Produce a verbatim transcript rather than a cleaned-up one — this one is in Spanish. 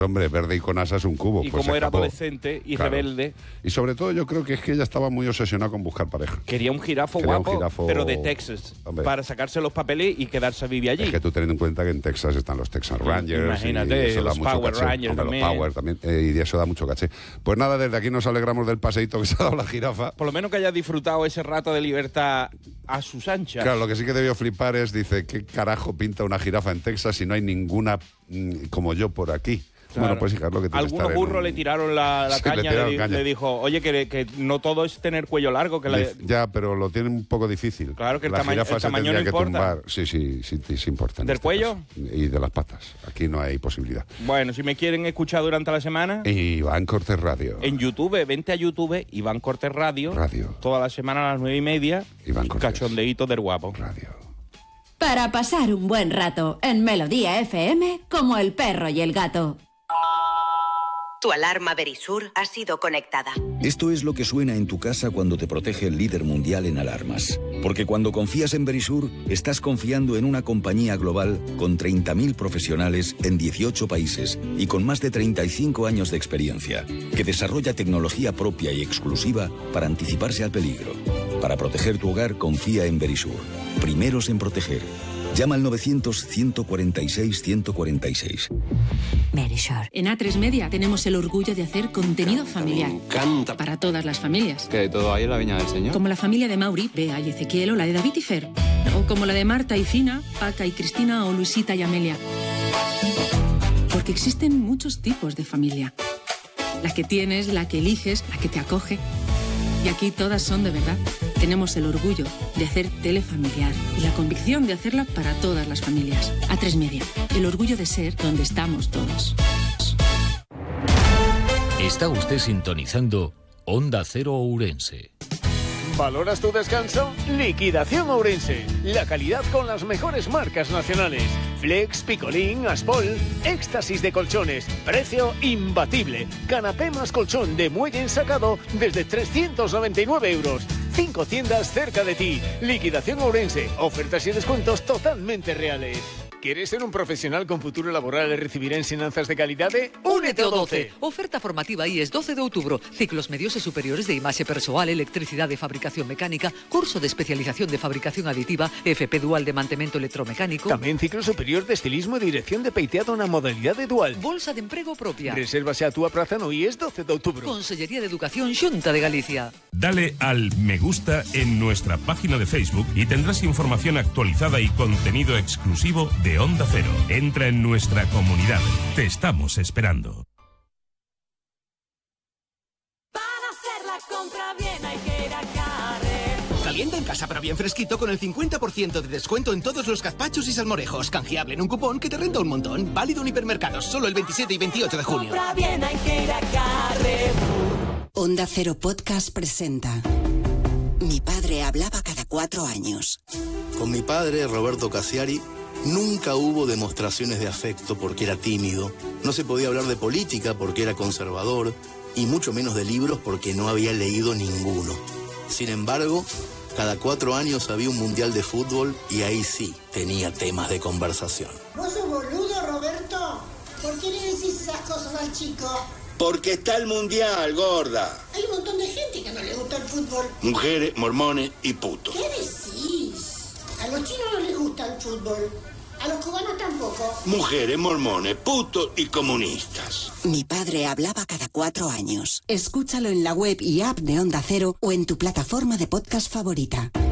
Hombre, verde y con asas un cubo. Y pues como era escapó. adolescente y Claro. rebelde. Y sobre todo yo creo que es que ella estaba muy obsesionada con buscar pareja. Quería un jirafo Quería un guapo, jirafo- pero de Texas, Hombre. para sacarse los papeles y quedarse a vivir allí. Es que tú teniendo en cuenta que en Texas están los Texas Rangers. Imagínate, y eso da los mucho Power caché. Rangers Hombre, también. Los Power también. eh, y eso da mucho caché. Pues nada, desde aquí nos alegramos del paseíto que se ha dado la jirafa. Por lo menos que haya disfrutado ese rato de libertad a sus anchas. Claro, lo que sí que debió flipar es, dice, ¿qué carajo pinta una jirafa en Texas si no hay ninguna mm, como yo por aquí? Claro. Bueno, pues hija, es lo que tiene Algunos estar en burros un- le tiraron la, la Sí, le caña, le, tiraron di- caña. le dijo, oye, que, que no todo es tener cuello largo, que la, Dice, Ya, pero lo tiene un poco difícil. Claro que el la tamaño- jirafa el se tamaño tendría no que importa. tumbar. Sí, sí, sí, sí, sí importa. en ¿Del este cuello? caso. Y de las patas. Aquí no hay posibilidad. Bueno, si me quieren escuchar durante la semana, Iván Cortés Radio. en YouTube, vente a YouTube, Iván Cortés Radio, Radio. toda la semana a las nueve y media, Iván Cortés. cachondeíto del guapo. Radio. Para pasar un buen rato en Melodía F M como el perro y el gato. Tu alarma Verisur ha sido conectada. Esto es lo que suena en tu casa cuando te protege el líder mundial en alarmas. Porque cuando confías en Verisur, estás confiando en una compañía global con treinta mil profesionales en dieciocho países y con más de treinta y cinco años de experiencia, que desarrolla tecnología propia y exclusiva para anticiparse al peligro. Para proteger tu hogar, confía en Verisur. Primeros en proteger. Llama al novecientos, ciento cuarenta y seis, ciento cuarenta y seis. Verisur. En A tres Media tenemos el orgullo de hacer contenido familiar. Me encanta. Para todas las familias. Que todo ahí en la viña del Señor. Como la familia de Mauri, Bea y Ezequiel, o la de David y Fer. O como la de Marta y Fina, Paca y Cristina, o Luisita y Amelia. Porque existen muchos tipos de familia. La que tienes, la que eliges, la que te acoge. Y aquí todas son de verdad. Tenemos el orgullo de hacer tele familiar y la convicción de hacerla para todas las familias. A tres Media, el orgullo de ser donde estamos todos. Está usted sintonizando Onda Cero Ourense. ¿Valoras tu descanso? Liquidación Ourense. La calidad con las mejores marcas nacionales. Flex, Picolín, Aspol, éxtasis de colchones. Precio imbatible. Canapé más colchón de muelle ensacado desde trescientos noventa y nueve euros. Cinco tiendas cerca de ti. Liquidación Ourense. Ofertas y descuentos totalmente reales. ¿Quieres ser un profesional con futuro laboral y recibir enseñanzas de calidad? ¡Únete a doce! Oferta formativa I E S doce de outubro. Ciclos medios e superiores de imaxe persoal, electricidad de fabricación mecánica, curso de especialización de fabricación aditiva, F P dual de mantemento electromecánico. Tamén ciclo superior de estilismo e dirección de peiteado na modalidade dual. Bolsa de emprego propia. Resérvase a túa praza no I E S doce de outubro. Consellería de Educación Xunta de Galicia. Dale al me gusta en nuestra página de Facebook y tendrás información actualizada y contenido exclusivo de Onda Cero. Entra en nuestra comunidad. Te estamos esperando. Para hacer la compra bien hay que ir a Carrer. Calienta en casa pero bien fresquito con el cincuenta por ciento de descuento en todos los gazpachos y salmorejos. Canjeable en un cupón que te renta un montón. Válido en hipermercados solo el veintisiete y veintiocho de junio. Compra bien hay que ir a Carrer. Onda Cero Podcast presenta Mi padre hablaba cada cuatro años. Con mi padre, Roberto Casiari, nunca hubo demostraciones de afecto porque era tímido, no se podía hablar de política porque era conservador, y mucho menos de libros porque no había leído ninguno. Sin embargo, cada cuatro años había un mundial de fútbol y ahí sí tenía temas de conversación. ¿Vos sos boludo, Roberto? ¿Por qué le decís esas cosas al chico? Porque está el mundial, gorda. Hay un montón de gente que no le gusta el fútbol. Mujeres, mormones y putos. ¿Qué decís? A los chinos no les gusta el fútbol. A los cubanos tampoco. Mujeres, mormones, putos y comunistas. Mi padre hablaba cada cuatro años. Escúchalo en la web y app de Onda Cero o en tu plataforma de podcast favorita.